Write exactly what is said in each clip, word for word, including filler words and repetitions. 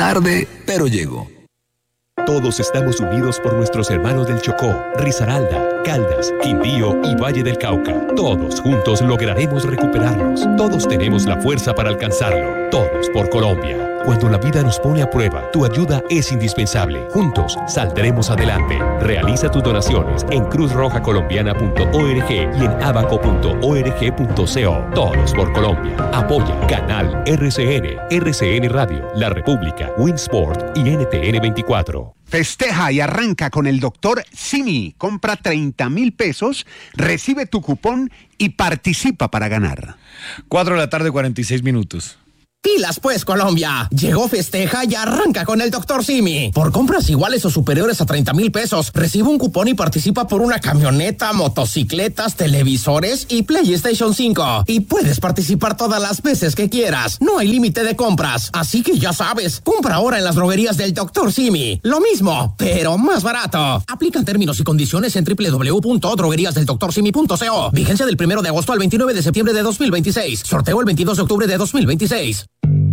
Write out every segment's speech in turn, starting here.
tarde, pero llego. Todos estamos unidos por nuestros hermanos del Chocó, Risaralda, Caldas, Quindío y Valle del Cauca. Todos juntos lograremos recuperarlos. Todos tenemos la fuerza para alcanzarlo. Todos por Colombia. Cuando la vida nos pone a prueba, tu ayuda es indispensable. Juntos saldremos adelante. Realiza tus donaciones en cruz roja colombiana punto org y en abaco punto org punto co. Todos por Colombia. Apoya Canal R C N, R C N Radio, La República, Winsport y N T N veinticuatro. Festeja y arranca con el doctor Simi. Compra treinta mil pesos, recibe tu cupón y participa para ganar. cuatro de la tarde, cuarenta y seis minutos. Pilas pues, Colombia. Llegó Festeja y arranca con el doctor Simi. Por compras iguales o superiores a treinta mil pesos, recibe un cupón y participa por una camioneta, motocicletas, televisores y PlayStation cinco. Y puedes participar todas las veces que quieras. No hay límite de compras. Así que ya sabes, compra ahora en las droguerías del doctor Simi. Lo mismo, pero más barato. Aplican términos y condiciones en doble u doble u doble u punto droguerías del doctor simi punto co. Vigencia del primero de agosto al veintinueve de septiembre de dos mil veintiséis. Sorteo el veintidós de octubre de dos mil veintiséis.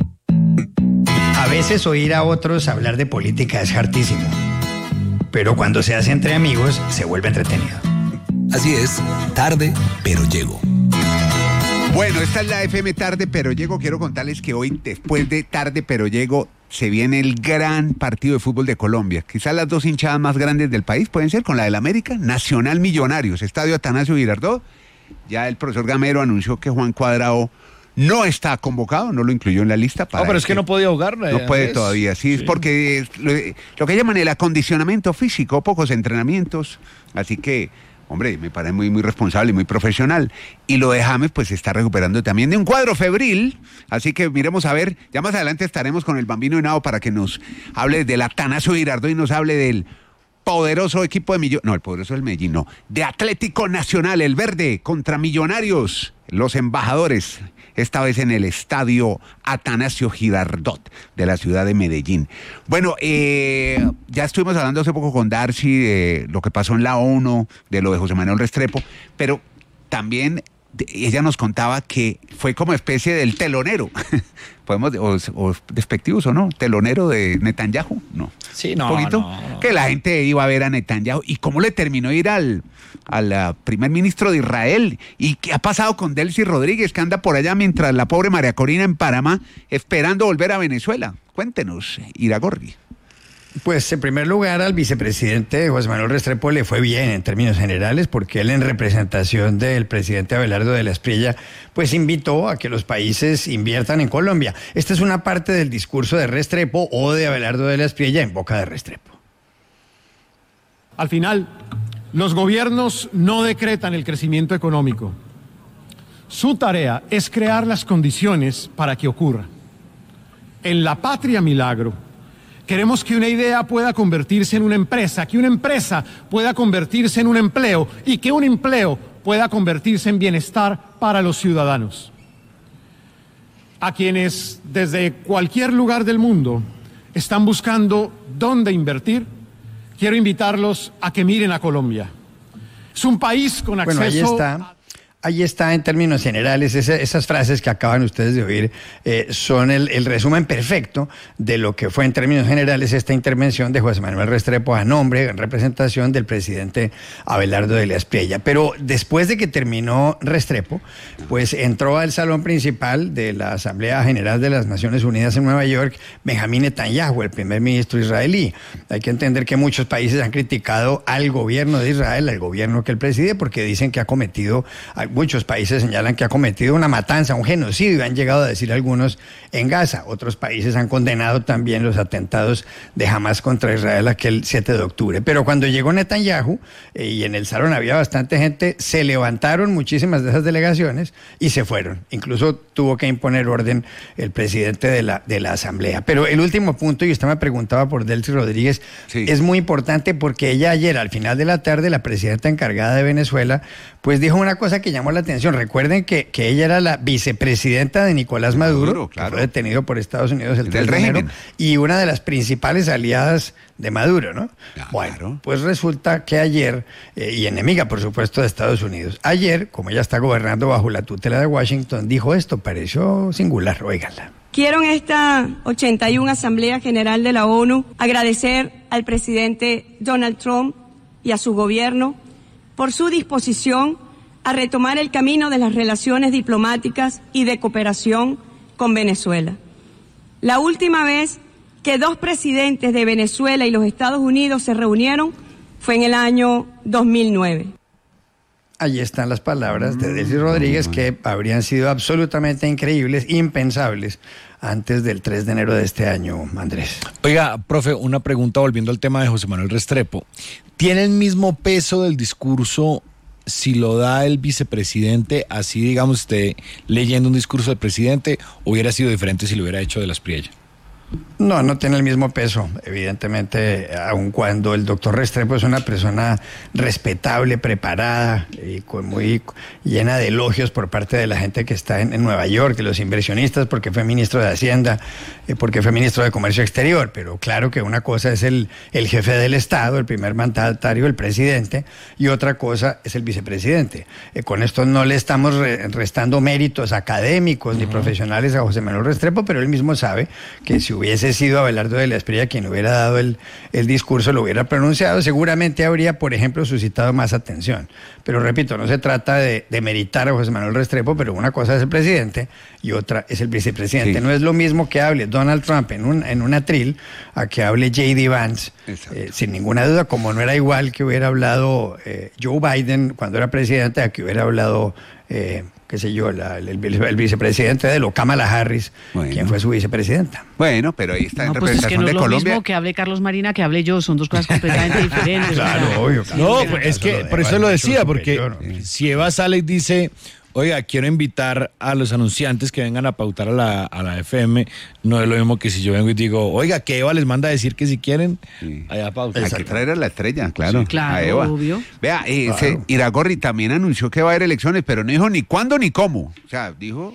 A veces oír a otros hablar de política es hartísimo, pero cuando se hace entre amigos se vuelve entretenido. Así es, tarde, pero llego. Bueno, esta es la F M Tarde, pero llego. Quiero contarles que hoy, después de Tarde, pero llego, se viene el gran partido de fútbol de Colombia. Quizás las dos hinchadas más grandes del país pueden ser con la del América, Nacional Millonarios, Estadio Atanasio Girardot. Ya el profesor Gamero anunció que Juan Cuadrado no está convocado, no lo incluyó en la lista. Para no, pero es que no podía jugar. No puede es, todavía, sí, sí, es porque es lo, lo que llaman el acondicionamiento físico, pocos entrenamientos, así que, hombre, me parece muy, muy responsable y muy profesional. Y lo de James, pues, se está recuperando también de un cuadro febril, así que miremos a ver, ya más adelante estaremos con el Bambino Henao para que nos hable del Atanasio Girardot y nos hable del poderoso equipo de Millonarios, no, el poderoso del Medellín, no, de Atlético Nacional, el verde, contra Millonarios, los embajadores, esta vez en el estadio Atanasio Girardot de la ciudad de Medellín. Bueno, eh, ya estuvimos hablando hace poco con Darcy de lo que pasó en la ONU, de lo de José Manuel Restrepo, pero también ella nos contaba que fue como especie del telonero, podemos, o, o despectivos o no, telonero de Netanyahu, no. Sí, no, un poquito, no, no. Que la gente iba a ver a Netanyahu y cómo le terminó ir al, al primer ministro de Israel y qué ha pasado con Delcy Rodríguez, que anda por allá mientras la pobre María Corina en Panamá esperando volver a Venezuela. Cuéntenos, Iragorri. Pues en primer lugar al vicepresidente José Manuel Restrepo le fue bien en términos generales porque él en representación del presidente Abelardo de la Espriella pues invitó a que los países inviertan en Colombia. Esta es una parte del discurso de Restrepo o de Abelardo de la Espriella en boca de Restrepo. Al final, los gobiernos no decretan el crecimiento económico. Su tarea es crear las condiciones para que ocurra. En la Patria Milagro, queremos que una idea pueda convertirse en una empresa, que una empresa pueda convertirse en un empleo y que un empleo pueda convertirse en bienestar para los ciudadanos. A quienes desde cualquier lugar del mundo están buscando dónde invertir, quiero invitarlos a que miren a Colombia. Es un país con acceso... Bueno, ahí está. Ahí está, en términos generales, esa, esas frases que acaban ustedes de oír eh, son el, el resumen perfecto de lo que fue en términos generales esta intervención de José Manuel Restrepo a nombre, en representación del presidente Abelardo de la Espriella. Pero después de que terminó Restrepo, pues entró al salón principal de la Asamblea General de las Naciones Unidas en Nueva York, Benjamín Netanyahu, el primer ministro israelí. Hay que entender que muchos países han criticado al gobierno de Israel, al gobierno que él preside, porque dicen que ha cometido... Muchos países señalan que ha cometido una matanza, un genocidio, han llegado a decir algunos en Gaza. Otros países han condenado también los atentados de Hamas contra Israel aquel siete de octubre. Pero cuando llegó Netanyahu, eh, y en el salón había bastante gente, se levantaron muchísimas de esas delegaciones y se fueron. Incluso tuvo que imponer orden el presidente de la, de la Asamblea. Pero el último punto, y usted me preguntaba por Delcy Rodríguez, sí, es muy importante porque ella ayer, al final de la tarde, la presidenta encargada de Venezuela, pues dijo una cosa que llamó la atención. Recuerden que, que ella era la vicepresidenta de Nicolás Maduro, Maduro claro. que fue detenido por Estados Unidos el tres de enero, y una de las principales aliadas de Maduro, ¿no? Claro. Bueno, pues resulta que ayer, eh, y enemiga, por supuesto, de Estados Unidos, ayer, como ella está gobernando bajo la tutela de Washington, dijo esto, pareció singular, óiganla. Quiero en esta ochenta y una Asamblea General de la ONU agradecer al presidente Donald Trump y a su gobierno por su disposición a retomar el camino de las relaciones diplomáticas y de cooperación con Venezuela. La última vez que dos presidentes de Venezuela y los Estados Unidos se reunieron fue en el año dos mil nueve. Allí están las palabras de Delcy Rodríguez que habrían sido absolutamente increíbles, impensables, antes del tres de enero de este año, Andrés. Oiga, profe, una pregunta volviendo al tema de José Manuel Restrepo. ¿Tiene el mismo peso del discurso si lo da el vicepresidente, así digamos usted leyendo un discurso del presidente, o hubiera sido diferente si lo hubiera hecho de las Priella? No, no tiene el mismo peso, evidentemente, aun cuando el doctor Restrepo es una persona respetable, preparada y con muy llena de elogios por parte de la gente que está en, en Nueva York, de los inversionistas, porque fue ministro de Hacienda, eh, porque fue ministro de Comercio Exterior, pero claro que una cosa es el, el jefe del Estado, el primer mandatario, el presidente, y otra cosa es el vicepresidente. Eh, con esto no le estamos re, restando méritos académicos uh-huh. ni profesionales a José Manuel Restrepo, pero él mismo sabe que si hubiese sido Abelardo de la Espriella quien hubiera dado el, el discurso, lo hubiera pronunciado, seguramente habría, por ejemplo, suscitado más atención. Pero repito, no se trata de, de meritar a José Manuel Restrepo, pero una cosa es el presidente y otra es el vicepresidente. Sí. No es lo mismo que hable Donald Trump en un, en un atril a que hable J D Vance, eh, sin ninguna duda, como no era igual que hubiera hablado eh, Joe Biden cuando era presidente a que hubiera hablado... Eh, qué sé yo, la, el, el, el vicepresidente de lo, Kamala Harris, bueno. quien fue su vicepresidenta. Bueno, pero ahí está no, en pues representación es que no de es lo Colombia. Mismo que hable Carlos Marina que hable yo, son dos cosas completamente diferentes. Claro, o sea, obvio. Claro. No, Sí, pues es que por eso lo decía, porque si Eva sale y dice, oiga, quiero invitar a los anunciantes que vengan a pautar a la, a la F M, no es lo mismo que si yo vengo y digo, oiga, que Eva les manda a decir que si quieren, sí. allá pauta. Hay que traer a la estrella, claro, sí, claro, a Eva. Obvio. Vea, eh, claro. ese Iragorri también anunció que va a haber elecciones, pero no dijo ni cuándo ni cómo. O sea, dijo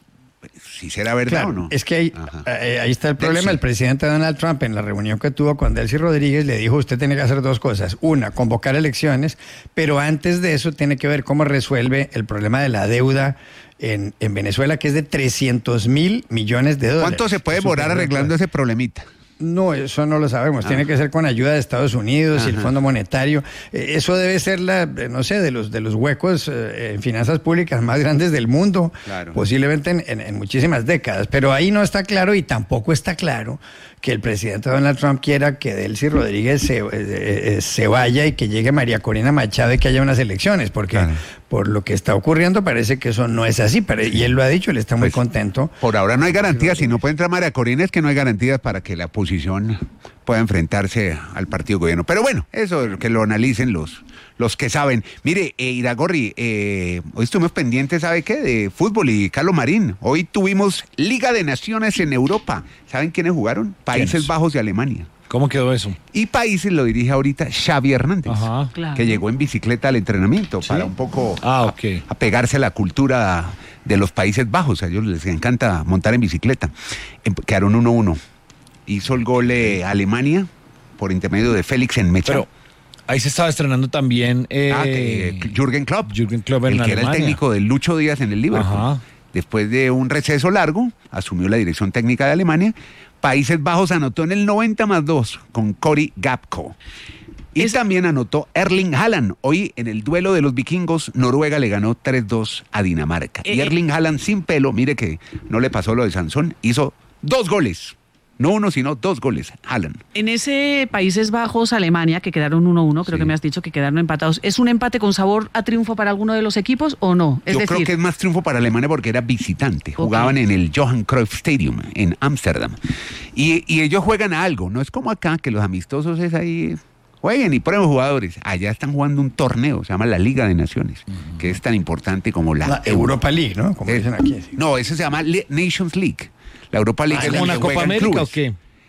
si será verdad claro, o no. Es que ahí, ahí está el problema. El presidente Donald Trump, en la reunión que tuvo con Delcy Rodríguez, le dijo, usted tiene que hacer dos cosas. Una, convocar elecciones, pero antes de eso tiene que ver cómo resuelve el problema de la deuda en, en Venezuela, que es de trescientos mil millones de dólares. ¿Cuánto se puede demorar arreglando ese problemita? No, eso no lo sabemos. Ah. Tiene que ser con ayuda de Estados Unidos Ajá. y el Fondo Monetario. Eh, eso debe ser la, no sé, de los de los huecos eh, en finanzas públicas más grandes del mundo, claro. posiblemente en, en, en muchísimas décadas. Pero ahí no está claro y tampoco está claro que el presidente Donald Trump quiera que Delcy Rodríguez se, eh, eh, se vaya y que llegue María Corina Machado y que haya unas elecciones, porque claro. por lo que está ocurriendo parece que eso no es así. Y él lo ha dicho, él está muy pues, contento. Por ahora no hay garantías. Si no puede entrar María Corina, es que no hay garantías para que la oposición pueda enfrentarse al partido gobierno. Pero bueno, eso que lo analicen los, los que saben. Mire, eh, Iragorri, eh, hoy estuvimos pendientes, ¿sabe qué? De fútbol y Carlos Marín. Hoy tuvimos Liga de Naciones en Europa. ¿Saben quiénes jugaron? Países Bajos y Alemania. ¿Cómo quedó eso? Y Países lo dirige ahorita Xavi Hernández, Ajá. Claro. que llegó en bicicleta al entrenamiento ¿Sí? para un poco ah, okay. a, a pegarse a la cultura de los Países Bajos. A ellos les encanta montar en bicicleta. Quedaron uno uno. Hizo el gol eh, Alemania por intermedio de Félix Enmecha. Pero ahí se estaba estrenando también eh, ah, que, Jürgen Klopp, Jürgen Klopp en el que Alemania. era el técnico de Lucho Díaz en el Liverpool. Ajá. Después de un receso largo, asumió la dirección técnica de Alemania. Países Bajos anotó en el noventa más dos con Cory Gakpo. Y es... también anotó Erling Haaland. Hoy en el duelo de los vikingos, Noruega le ganó tres dos a Dinamarca. Eh, y Erling Haaland sin pelo, mire que no le pasó lo de Sansón, hizo dos goles. No uno, sino dos goles, Haaland. En ese Países Bajos, Alemania, que quedaron uno uno, creo sí. que me has dicho que quedaron empatados, ¿es un empate con sabor a triunfo para alguno de los equipos o no? Es Yo decir... creo que es más triunfo para Alemania porque era visitante. Okay. Jugaban en el Johan Cruyff Stadium, en Ámsterdam. Y, y ellos juegan a algo. No es como acá, que los amistosos es ahí... Jueguen y prueben jugadores. Allá están jugando un torneo, se llama la Liga de Naciones, uh-huh. que es tan importante como la... La Europa League, ¿no? Como es, dicen aquí. Sí. No, eso se llama Le- Nations League. La Europa League ah, es ¿es una Copa América clubes. O qué?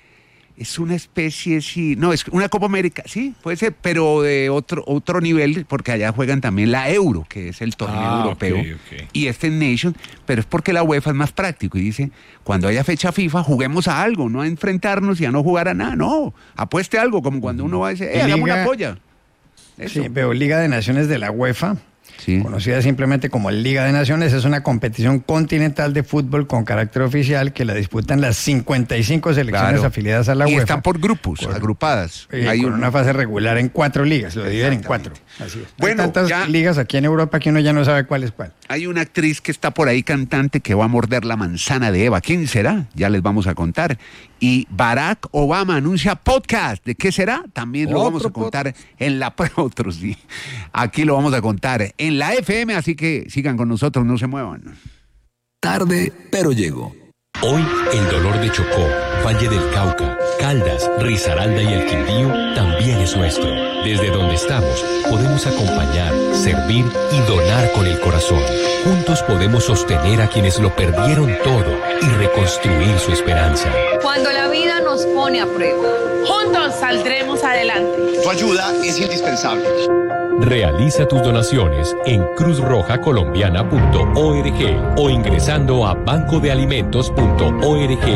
Es una especie, sí, no, es una Copa América, sí, puede ser, pero de otro otro nivel, porque allá juegan también la Euro, que es el torneo ah, europeo, okay, okay. y este Nation, pero es porque la UEFA es más práctico y dice, cuando haya fecha FIFA, juguemos a algo, no a enfrentarnos y a no jugar a nada, no, apueste algo, como cuando uno va a decir, eh, hagamos una polla. Eso. Sí, veo Liga de Naciones de la UEFA. Sí. conocida simplemente como Liga de Naciones. Es una competición continental de fútbol con carácter oficial que la disputan las cincuenta y cinco selecciones Claro. afiliadas a la Y UEFA. están por grupos, Con- agrupadas. Eh, Hay con un- una fase regular en cuatro ligas, lo dividen en cuatro. Exactamente. Así es. Bueno, Hay tantas ya- ligas aquí en Europa que uno ya no sabe cuál es cuál. Hay una actriz que está por ahí cantante que va a morder la manzana de Eva. ¿Quién será? Ya les vamos a contar. Y Barack Obama anuncia podcast. ¿De qué será? También lo Otro vamos a contar en la... Otro, sí. Aquí lo vamos a contar en la F M, así que sigan con nosotros, no se muevan. Tarde, pero llego. Hoy el dolor de Chocó, Valle del Cauca, Caldas, Risaralda y el Quindío también es nuestro. Desde donde estamos podemos acompañar, servir y donar con el corazón. Juntos podemos sostener a quienes lo perdieron todo y reconstruir su esperanza. Cuando la vida nos pone a prueba, juntos saldremos adelante. Tu ayuda es indispensable. Realiza tus donaciones en cruz roja colombiana punto org o ingresando a banco de alimentos punto org.